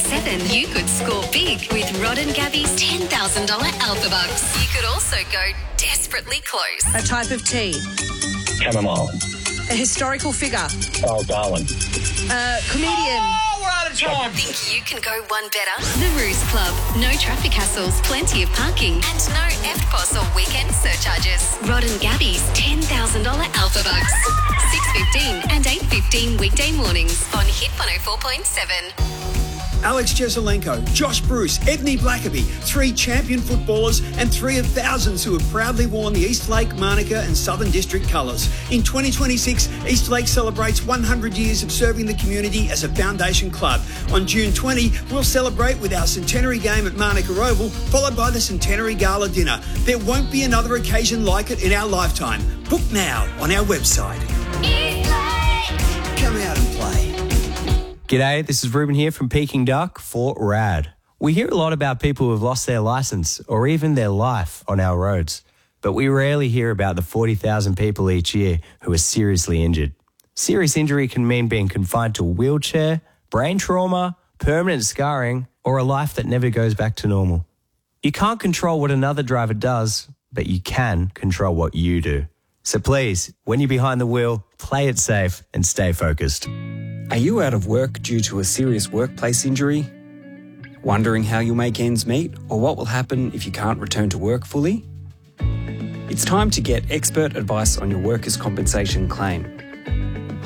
7, you could score big with Rod and Gabby's $10,000 Alpha Bucks. You could also go desperately close. A type of tea. Chamomile. A historical figure. Charles Darwin. A comedian. Oh, we're out of time. Think you can go one better? The Ruse Club. No traffic hassles, plenty of parking, and no EFTPOS or weekend surcharges. Rod and Gabby's $10,000 Alpha Bucks. 6:15 and 8:15 weekday mornings on Hit 104.7. Alex Jesaulenko, Josh Bruce, Edney Blackaby, 3 champion footballers and 3 of thousands who have proudly worn the Eastlake, Manuka and Southern District colours. In 2026, Eastlake celebrates 100 years of serving the community as a foundation club. On June 20, we'll celebrate with our centenary game at Manuka Oval, followed by the centenary gala dinner. There won't be another occasion like it in our lifetime. Book now on our website. Come out and play. G'day, this is Ruben here from Peking Duck for RAD. We hear a lot about people who have lost their licence or even their life on our roads, but we rarely hear about the 40,000 people each year who are seriously injured. Serious injury can mean being confined to a wheelchair, brain trauma, permanent scarring, or a life that never goes back to normal. You can't control what another driver does, but you can control what you do. So please, when you're behind the wheel, play it safe and stay focused. Are you out of work due to a serious workplace injury? Wondering how you'll make ends meet or what will happen if you can't return to work fully? It's time to get expert advice on your workers' compensation claim.